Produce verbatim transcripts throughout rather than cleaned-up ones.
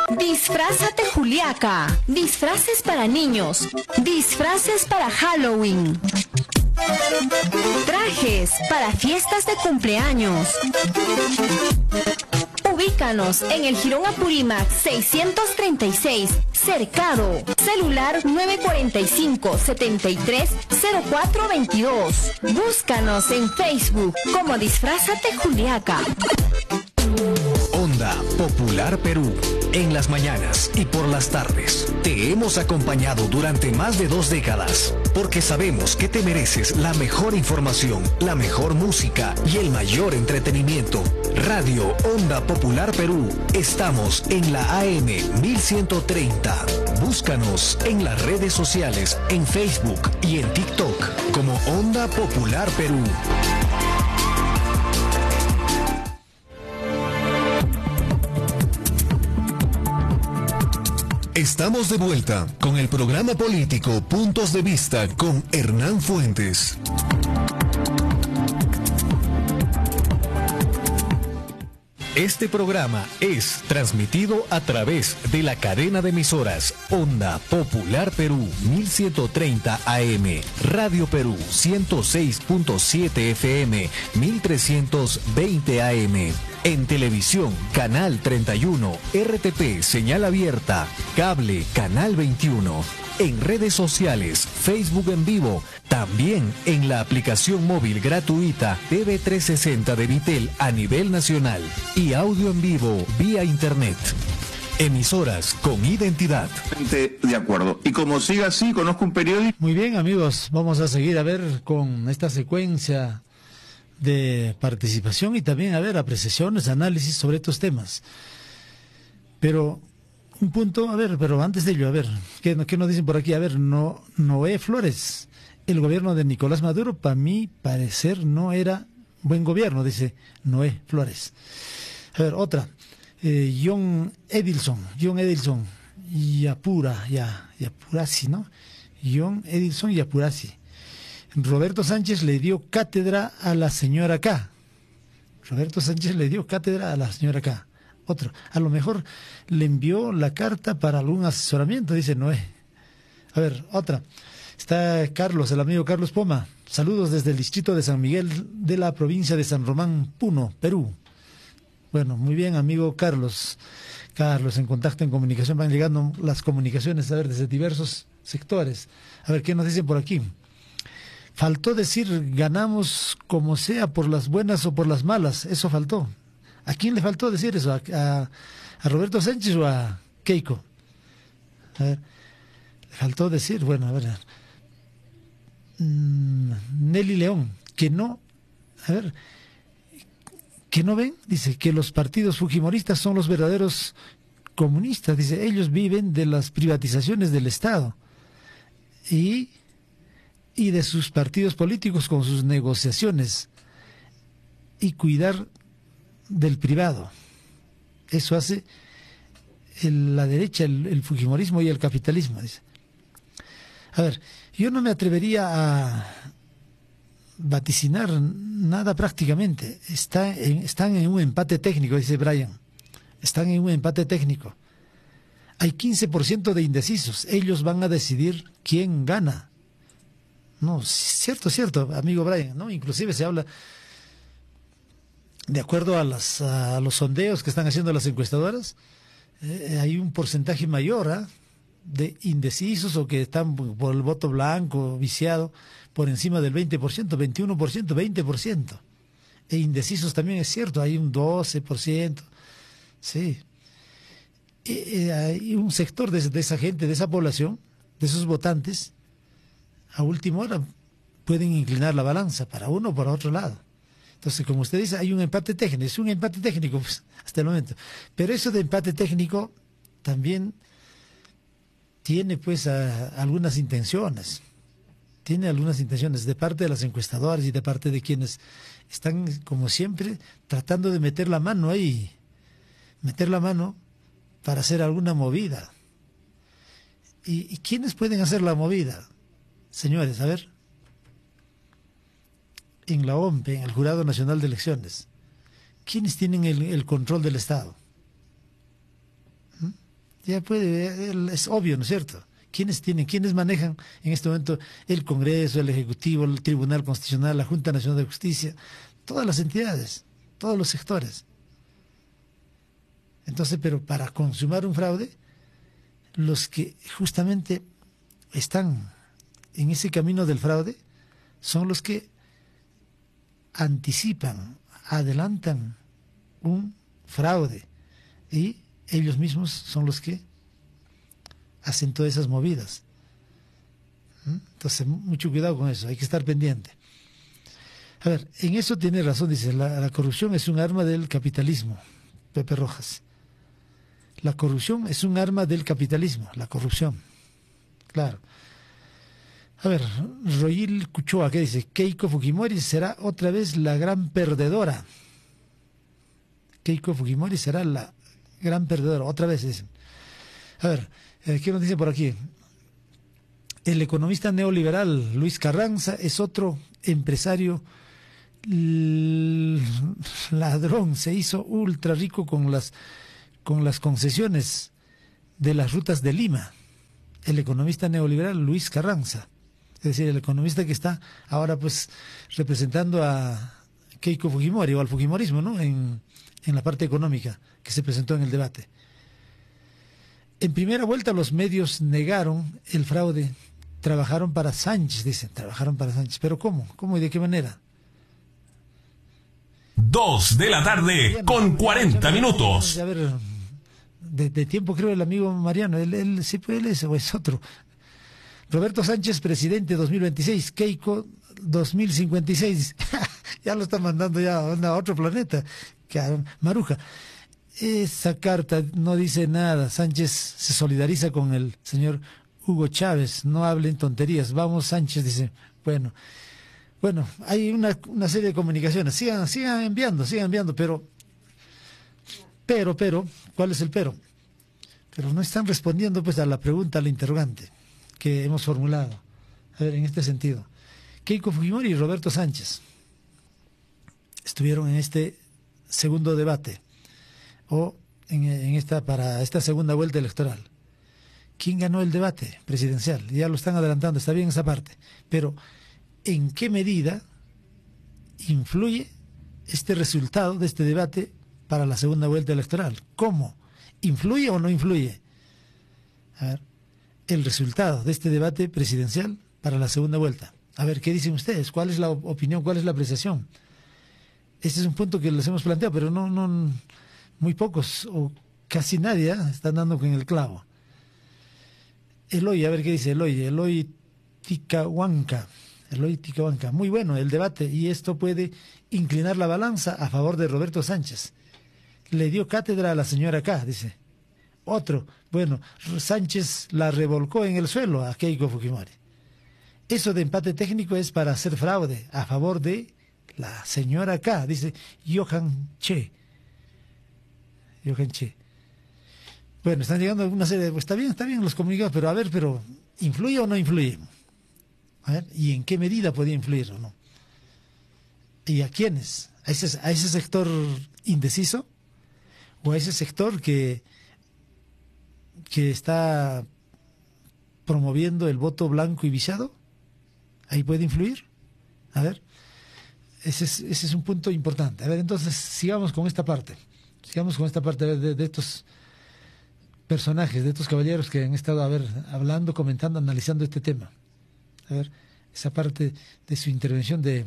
Disfrázate Juliaca. Disfraces para niños. Disfraces para Halloween. Trajes para fiestas de cumpleaños. Ubícanos en el Jirón Apurímac seiscientos treinta y seis, Cercado. Celular nueve cuatro cinco, siete tres, cero cuatro dos dos. Búscanos en Facebook como Disfrázate Juliaca. Onda Popular Perú. En las mañanas y por las tardes te hemos acompañado durante más de dos décadas, porque sabemos que te mereces la mejor información, la mejor música y el mayor entretenimiento. Radio Onda Popular Perú. Estamos en la A M mil ciento treinta. Búscanos en las redes sociales, en Facebook y en TikTok como Onda Popular Perú. Estamos de vuelta con el programa político Puntos de Vista con Hernán Fuentes. Este programa es transmitido a través de la cadena de emisoras Onda Popular Perú mil ciento treinta A M, Radio Perú ciento seis punto siete F M, mil trescientos veinte A M. En televisión, Canal treinta y uno, R T P, señal abierta, cable, Canal veintiuno. En redes sociales, Facebook en vivo, también en la aplicación móvil gratuita T V trescientos sesenta de Vitel a nivel nacional y audio en vivo vía internet. Emisoras con identidad. De acuerdo. Y como siga así, conozco un periódico. Muy bien, amigos, vamos a seguir a ver con esta secuencia de participación y también a ver apreciaciones, análisis sobre estos temas. Pero un punto, a ver, pero antes de ello, a ver, ¿qué, qué nos dicen por aquí? A ver, no, Noé Flores, el gobierno de Nicolás Maduro, para mi parecer, no era buen gobierno, dice Noé Flores. A ver, otra, eh, John Edilson, John Edilson, Yapura, ya, Yapurasi, ¿no? John Edilson Yapurasi. Roberto Sánchez le dio cátedra a la señora K. Roberto Sánchez le dio cátedra a la señora K. Otro, a lo mejor le envió la carta para algún asesoramiento, dice Noé. A ver, otra. Está Carlos, el amigo Carlos Poma. Saludos desde el distrito de San Miguel de la provincia de San Román, Puno, Perú. Bueno, muy bien, amigo Carlos. Carlos, en contacto, en comunicación, van llegando las comunicaciones, a ver, desde diversos sectores. A ver, ¿qué nos dicen por aquí? Faltó decir, ganamos como sea, por las buenas o por las malas. Eso faltó. ¿A quién le faltó decir eso? ¿A, a, a Roberto Sánchez o a Keiko? A ver, le faltó decir, bueno, a ver, mmm, Nelly León, que no, a ver, que no ven, dice, que los partidos fujimoristas son los verdaderos comunistas, dice, ellos viven de las privatizaciones del Estado y, y de sus partidos políticos con sus negociaciones y cuidar del privado. Eso hace el, la derecha, el, el fujimorismo y el capitalismo, dice. A ver, yo no me atrevería a vaticinar nada prácticamente. Está en, están en un empate técnico, dice Brian. Están en un empate técnico. Hay quince por ciento de indecisos. Ellos van a decidir quién gana. No, cierto, cierto, amigo Brian, ¿no? Inclusive se habla, de acuerdo a, las, a los sondeos que están haciendo las encuestadoras, eh, hay un porcentaje mayor ¿eh? de indecisos o que están por el voto blanco, viciado, por encima del veinte por ciento, veintiuno por ciento, veinte por ciento. E indecisos también es cierto, hay un doce por ciento. Sí. Eh, eh, hay un sector de, de esa gente, de esa población, de esos votantes, a última hora pueden inclinar la balanza para uno o para otro lado. Entonces, como usted dice, hay un empate técnico, es un empate técnico pues, hasta el momento. Pero eso de empate técnico también tiene pues a, algunas intenciones, tiene algunas intenciones de parte de las encuestadoras y de parte de quienes están, como siempre, tratando de meter la mano ahí, meter la mano para hacer alguna movida. ¿Y, y quiénes pueden hacer la movida? Señores, a ver, en la O M P E, en el Jurado Nacional de Elecciones, ¿quiénes tienen el, el control del Estado? ¿Mm? Ya puede, es obvio, ¿no es cierto? ¿Quiénes tienen, quiénes manejan en este momento el Congreso, el Ejecutivo, el Tribunal Constitucional, la Junta Nacional de Justicia? Todas las entidades, todos los sectores. Entonces, pero para consumar un fraude, los que justamente están en ese camino del fraude son los que anticipan, adelantan un fraude y ellos mismos son los que hacen todas esas movidas. Entonces, mucho cuidado con eso, hay que estar pendiente. A ver, en eso tiene razón, dice, la, la corrupción es un arma del capitalismo, Pepe Rojas. La corrupción es un arma del capitalismo, la corrupción, claro. A ver, Royil Cuchoa, ¿qué dice? Keiko Fujimori será otra vez la gran perdedora. Keiko Fujimori será la gran perdedora, otra vez dicen. A ver, eh, ¿qué nos dice por aquí? El economista neoliberal Luis Carranza es otro empresario ladrón, se hizo ultra rico con las, con las concesiones de las rutas de Lima. El economista neoliberal Luis Carranza, es decir, el economista que está ahora pues representando a Keiko Fujimori o al Fujimorismo, ¿no? En, en la parte económica que se presentó en el debate. En primera vuelta los medios negaron el fraude, trabajaron para Sánchez, dicen, trabajaron para Sánchez, pero ¿cómo? ¿Cómo y de qué manera? Dos de la tarde Mariano, con cuarenta minutos. A ver, de, de tiempo creo el amigo Mariano, él, él sí puede, él es, o es otro. Roberto Sánchez, presidente dos mil veintiséis, Keiko dos mil cincuenta y seis, ya lo está mandando ya a otro planeta, que Maruja. Esa carta no dice nada, Sánchez se solidariza con el señor Hugo Chávez, no hablen tonterías, vamos Sánchez, dice, bueno, bueno, hay una, una serie de comunicaciones, sigan, sigan enviando, sigan enviando, pero, pero, pero, ¿cuál es el pero? Pero no están respondiendo pues a la pregunta, a la interrogante que hemos formulado. A ver, en este sentido, Keiko Fujimori y Roberto Sánchez estuvieron en este segundo debate, o en, en esta, para esta segunda vuelta electoral. ¿Quién ganó el debate presidencial? Ya lo están adelantando, está bien esa parte, pero ¿en qué medida influye este resultado de este debate para la segunda vuelta electoral? ¿Cómo? ¿Influye o no influye? A ver, el resultado de este debate presidencial para la segunda vuelta. A ver, ¿qué dicen ustedes? ¿Cuál es la opinión? ¿Cuál es la apreciación? Este es un punto que les hemos planteado, pero no, no, muy pocos o casi nadie ¿eh? están dando con el clavo. Eloy, a ver qué dice Eloy. Eloy Ticahuanca. Eloy Ticahuanca. Muy bueno el debate y esto puede inclinar la balanza a favor de Roberto Sánchez. Le dio cátedra a la señora K, dice. Otro, bueno, Sánchez la revolcó en el suelo a Keiko Fujimori. Eso de empate técnico es para hacer fraude a favor de la señora K, dice Johan Che. Johan Che. Bueno, están llegando una serie de... Pues está bien, está bien los comunicados, pero a ver, pero ¿influye o no influye? A ver, ¿y en qué medida podía influir o no? ¿Y a quiénes? ¿A ese, a ese sector indeciso? ¿O a ese sector que, que está promoviendo el voto blanco y visado? ¿Ahí puede influir? A ver, ese es, ese es un punto importante. A ver, entonces, sigamos con esta parte. Sigamos con esta parte de, de estos personajes, de estos caballeros que han estado a ver, hablando, comentando, analizando este tema. A ver, esa parte de su intervención de,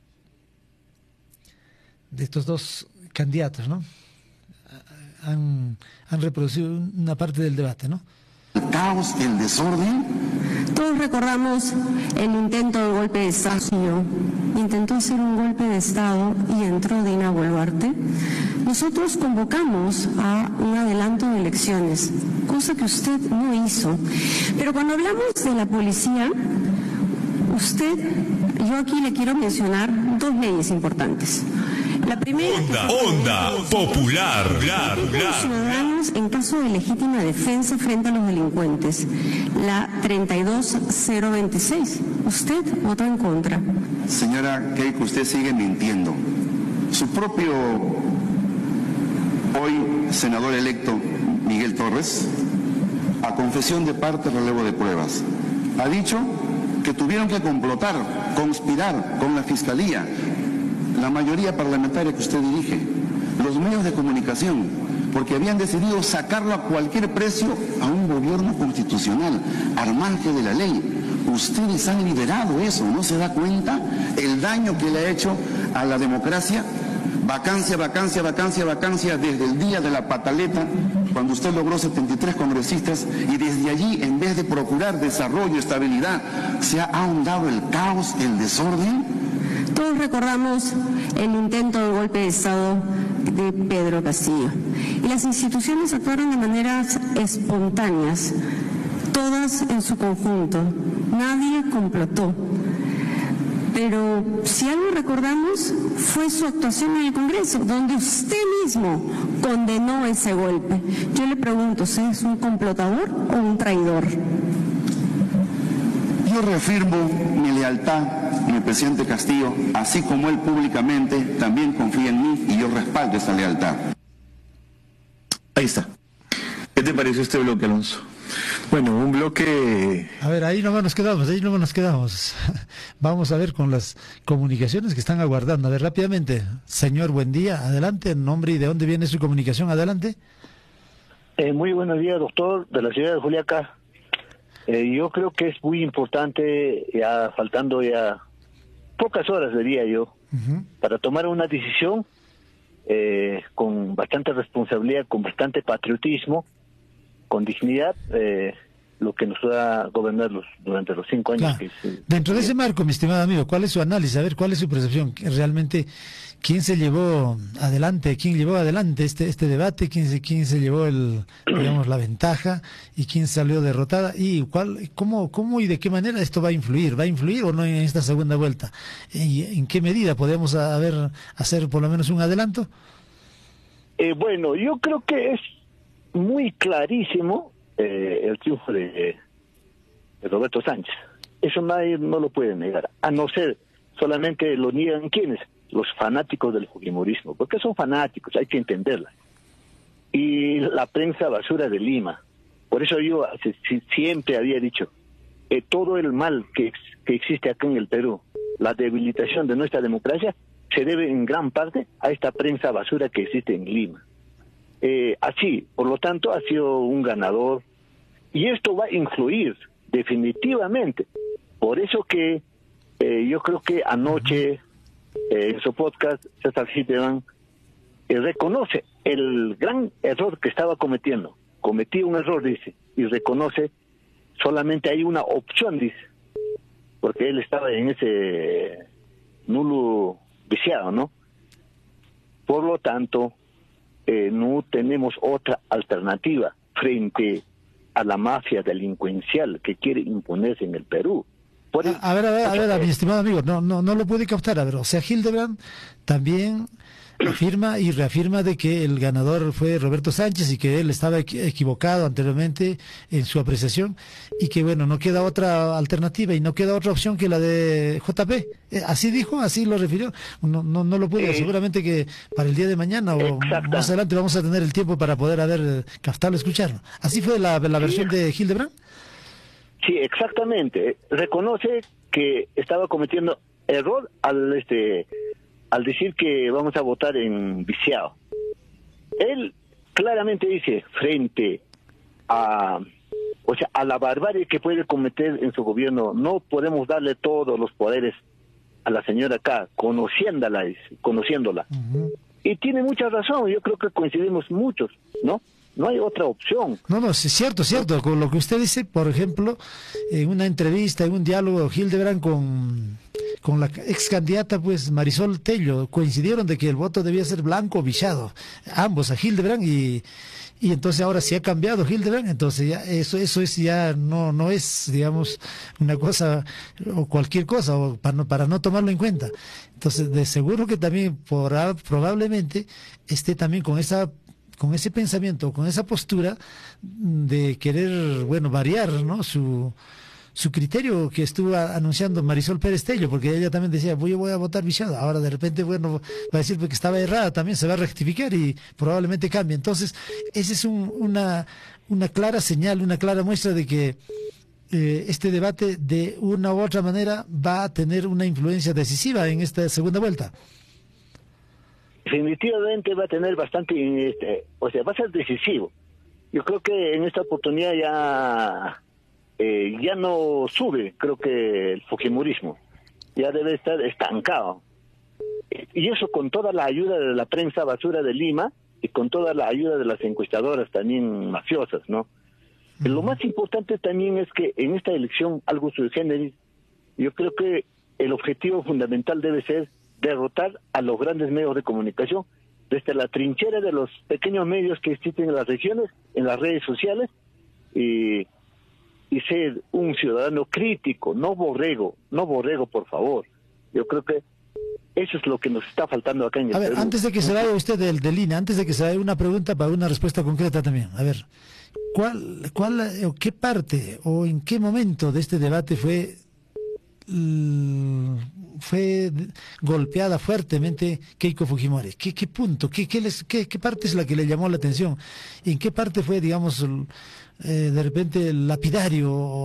de estos dos candidatos, ¿no? Han, han reproducido una parte del debate, ¿no? El caos, el desorden. Todos recordamos el intento de golpe de Estado. Intentó hacer un golpe de Estado y entró Dina Boluarte. Nosotros convocamos a un adelanto de elecciones, cosa que usted no hizo. Pero cuando hablamos de la policía, usted, yo aquí le quiero mencionar dos leyes importantes. La primera, Onda, onda popular, popular, los ciudadanos en caso de legítima defensa frente a los delincuentes, la treinta y dos cero veintiséis. Usted votó en contra. Señora Keiko, usted sigue mintiendo. Su propio hoy senador electo Miguel Torres a confesión de parte, relevo de pruebas. Ha dicho que tuvieron que complotar, conspirar con la Fiscalía, la mayoría parlamentaria que usted dirige, los medios de comunicación, porque habían decidido sacarlo a cualquier precio a un gobierno constitucional, al margen de la ley. Ustedes han liderado eso, ¿no se da cuenta el daño que le ha hecho a la democracia? Vacancia, vacancia, vacancia, vacancia desde el día de la pataleta, cuando usted logró setenta y tres congresistas, y desde allí, en vez de procurar desarrollo, estabilidad, se ha ahondado el caos, el desorden. Todos recordamos el intento de golpe de Estado de Pedro Castillo, y las instituciones actuaron de maneras espontáneas, todas en su conjunto, nadie complotó. Pero si algo recordamos fue su actuación en el Congreso, donde usted mismo condenó ese golpe. Yo le pregunto, ¿usted es un complotador o un traidor? Yo reafirmo mi lealtad en el presidente Castillo, así como él públicamente también confía en mí y yo respaldo esa lealtad. Ahí está. ¿Qué te pareció este bloque, Alonso? Bueno, un bloque... A ver, ahí nomás nos quedamos, ahí nomás nos quedamos. Vamos a ver con las comunicaciones que están aguardando. A ver, rápidamente. Señor, buen día. Adelante, en nombre y de dónde viene su comunicación. Adelante. Eh, muy buenos días, doctor, de la ciudad de Juliaca. Eh, yo creo que es muy importante, ya faltando ya pocas horas, diría yo, uh-huh. para tomar una decisión eh, con bastante responsabilidad, con bastante patriotismo, con dignidad, eh, lo que nos va a gobernar los, durante los cinco años. Claro. Que se... Dentro de ese marco, mi estimado amigo, ¿cuál es su análisis? A ver, ¿cuál es su percepción? ¿Realmente quién se llevó adelante, quién llevó adelante este este debate? ¿Quién se, quién se llevó el, digamos, la ventaja y quién salió derrotada? ¿Y cuál, cómo, cómo y de qué manera esto va a influir? ¿Va a influir o no en esta segunda vuelta? ¿En, en qué medida podemos a, a ver, hacer por lo menos un adelanto? Eh, bueno, yo creo que es muy clarísimo eh, el triunfo de, de Roberto Sánchez. Eso nadie no lo puede negar, a no ser solamente lo niegan quienes, los fanáticos del fujimorismo, porque son fanáticos, hay que entenderla. Y la prensa basura de Lima. Por eso yo siempre había dicho, eh, todo el mal que, que existe acá en el Perú, la debilitación de nuestra democracia, se debe en gran parte a esta prensa basura que existe en Lima. Eh, así, por lo tanto, ha sido un ganador y esto va a influir definitivamente. Por eso que eh, yo creo que anoche eh, en su podcast César Hildebrand eh, reconoce el gran error que estaba cometiendo. Cometí un error, dice, y reconoce solamente hay una opción, dice, porque él estaba en ese nulo viciado, ¿no? Por lo tanto, Eh, no tenemos otra alternativa frente a la mafia delincuencial que quiere imponerse en el Perú. Por el... a, a ver, a ver, a ver, a mi estimado amigo, no, no, no lo pude captar. A ver, o sea, Hildebrand también afirma y reafirma de que el ganador fue Roberto Sánchez y que él estaba equivocado anteriormente en su apreciación y que, bueno, no queda otra alternativa y no queda otra opción que la de J P. Así dijo, así lo refirió. No, no, no lo pude, eh, seguramente que para el día de mañana o más adelante vamos a tener el tiempo para poder haber captarlo, escucharlo. ¿Así fue la, la versión sí. de Hildebrand? Sí, exactamente. Reconoce que estaba cometiendo error al este al decir que vamos a votar en viciado. Él claramente dice, frente a, o sea, a la barbarie que puede cometer en su gobierno, no podemos darle todos los poderes a la señora acá, conociéndola, conociéndola. Uh-huh. Y tiene mucha razón, yo creo que coincidimos muchos, ¿no? No hay otra opción. No, no, es cierto, cierto. Con lo que usted dice, por ejemplo, en una entrevista, en un diálogo, Hildebrand con, con la ex candidata, pues, Marisol Tello, coincidieron de que el voto debía ser blanco o viciado. Ambos, a Hildebrand y... Y entonces ahora sí ha cambiado Hildebrand, entonces ya eso eso es ya no no es, digamos, una cosa o cualquier cosa o para no, para no tomarlo en cuenta. Entonces, de seguro que también podrá, probablemente esté también con esa con ese pensamiento, con esa postura de querer, bueno, variar, ¿no? su su criterio que estuvo anunciando Marisol Pérez Tello, porque ella también decía, voy, voy a votar viciado, ahora de repente, bueno, va a decir que estaba errada, también se va a rectificar y probablemente cambie. Entonces, esa es un, una, una clara señal, una clara muestra de que eh, este debate de una u otra manera va a tener una influencia decisiva en esta segunda vuelta. Definitivamente va a tener bastante, este, o sea, va a ser decisivo. Yo creo que en esta oportunidad ya eh, ya no sube, creo que el fujimorismo ya debe estar estancado. Y eso con toda la ayuda de la prensa basura de Lima y con toda la ayuda de las encuestadoras también mafiosas, ¿no? Uh-huh. Lo más importante también es que en esta elección, algo sui generis, yo creo que el objetivo fundamental debe ser derrotar a los grandes medios de comunicación, desde la trinchera de los pequeños medios que existen en las regiones, en las redes sociales, y, y ser un ciudadano crítico, no borrego, no borrego, por favor. Yo creo que eso es lo que nos está faltando acá en el A ver, Perú. Antes de que se vaya usted del, del I N E, antes de que se vaya una pregunta para una respuesta concreta también. A ver, ¿cuál, cuál o qué parte o en qué momento de este debate fue fue golpeada fuertemente Keiko Fujimori? ¿Qué, qué punto, qué, qué, les, qué, qué parte es la que le llamó la atención? ¿En qué parte fue, digamos, eh, de repente lapidario